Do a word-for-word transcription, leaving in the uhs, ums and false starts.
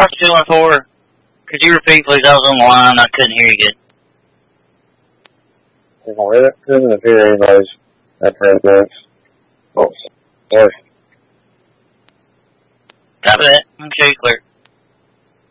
R two one four, could you repeat, please? I was on the line. I couldn't hear you good. I couldn't hear anybody's address. Oh, sorry. Copy that. I'm sure you're clear.